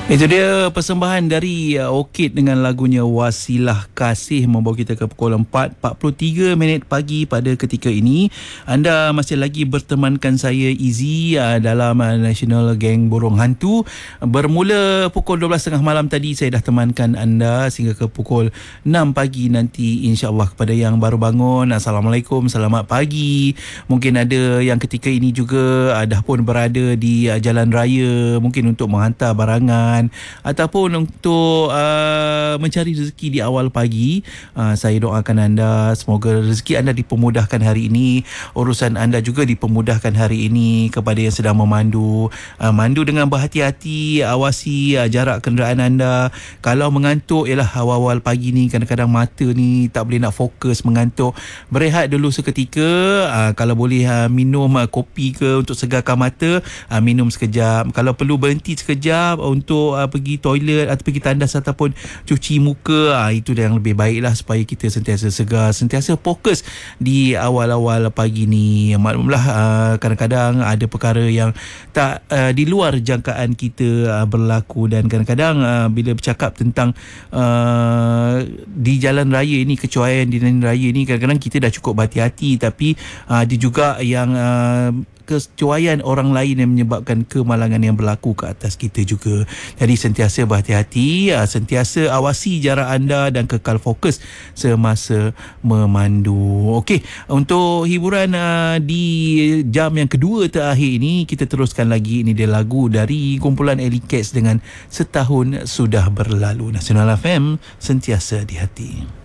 Itu dia persembahan dari Orchid dengan lagunya Wasilah Kasih membawa kita ke pukul 4.43 pagi pada ketika ini. Anda masih lagi bertemankan saya Izzy dalam National Gang Borong Hantu. Bermula pukul 12.30 malam tadi saya dah temankan anda sehingga ke pukul 6 pagi nanti, insya-Allah. Kepada yang baru bangun, Assalamualaikum, selamat pagi. Mungkin ada yang ketika ini juga dah pun berada di jalan raya, mungkin untuk menghantar barangan ataupun untuk mencari rezeki di awal pagi. Saya doakan anda semoga rezeki anda dipermudahkan hari ini, urusan anda juga dipermudahkan hari ini. Kepada yang sedang memandu, mandu dengan berhati-hati, awasi jarak kenderaan anda. Kalau mengantuk, ialah awal-awal pagi ni kadang-kadang mata ni tak boleh nak fokus, mengantuk, berehat dulu seketika. Kalau boleh minum kopi ke untuk segarkan mata, minum sekejap. Kalau perlu berhenti sekejap untuk pergi toilet atau pergi tandas ataupun cuci muka, itu yang lebih baiklah supaya kita sentiasa segar, sentiasa fokus di awal-awal pagi ni. Maklumlah kadang-kadang ada perkara yang tak di luar jangkaan kita berlaku, dan kadang-kadang bila bercakap tentang di jalan raya ini, kecuaian di jalan raya ini, kadang-kadang kita dah cukup berhati-hati, tapi ada juga yang kecuaian orang lain yang menyebabkan kemalangan yang berlaku ke atas kita juga. Jadi sentiasa berhati-hati, sentiasa awasi jarak anda dan kekal fokus semasa memandu. Okey, untuk hiburan di jam yang kedua terakhir ini, kita teruskan lagi. Ini dia lagu dari kumpulan Alley Cats dengan Setahun Sudah Berlalu. Nasional FM, sentiasa di hati.